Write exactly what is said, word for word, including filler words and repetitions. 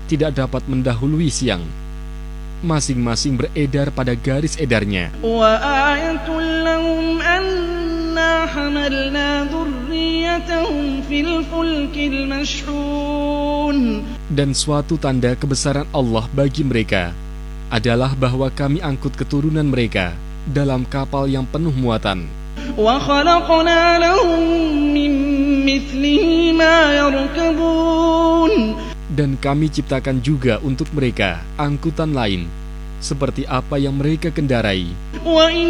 tidak dapat mendahului siang. Masing-masing beredar pada garis edarnya. وَآيَةٌ لَهُمْ أَنَّا حَمَلْنَا ذُرِّيَّتَهُمْ فِي الْفُلْكِ الْمَشْحُونِ. Dan suatu tanda kebesaran Allah bagi mereka adalah bahwa kami angkut keturunan mereka dalam kapal yang penuh muatan. وَخَلَقْنَا لَهُم مِّن مِّثْلِهِ مَا يَرْكَبُونَ. Dan kami ciptakan juga untuk mereka angkutan lain seperti apa yang mereka kendarai.